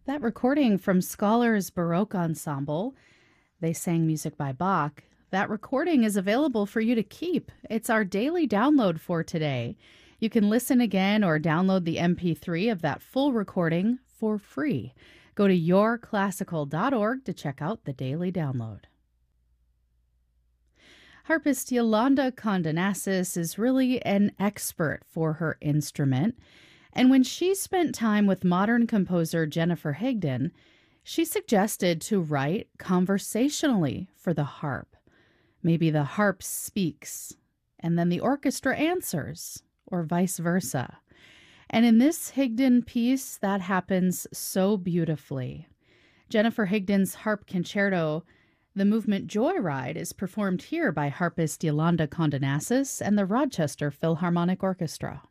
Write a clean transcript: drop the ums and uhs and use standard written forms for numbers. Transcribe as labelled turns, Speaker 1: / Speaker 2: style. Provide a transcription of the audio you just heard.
Speaker 1: That recording from Scholars Baroque Ensemble, they sang music by Bach. That recording is available for you to keep. It's our daily download for today. You can listen again or download the MP3 of that full recording for free. Go to yourclassical.org to check out the daily download. Harpist Yolanda Condonasis is really an expert for her instrument. And when she spent time with modern composer Jennifer Higdon, she suggested to write conversationally for the harp. Maybe the harp speaks, and then the orchestra answers, or vice versa. And in this Higdon piece, that happens so beautifully. Jennifer Higdon's harp concerto, the movement Joyride, is performed here by harpist Yolanda Condonasis and the Rochester Philharmonic Orchestra.